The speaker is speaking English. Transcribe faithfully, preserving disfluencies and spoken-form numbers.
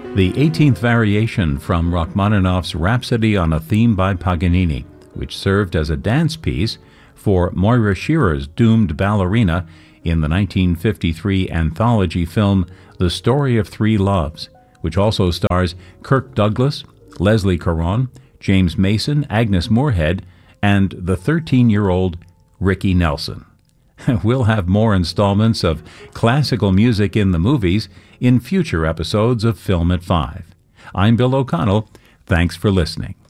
the eighteenth variation from Rachmaninoff's Rhapsody on a Theme by Paganini, which served as a dance piece for Moira Shearer's doomed ballerina in the nineteen fifty-three anthology film The Story of Three Loves, which also stars Kirk Douglas, Leslie Caron, James Mason, Agnes Moorehead, and the thirteen-year-old Ricky Nelson. We'll have more installments of classical music in the movies in future episodes of Film at Five. I'm Bill O'Connell. Thanks for listening.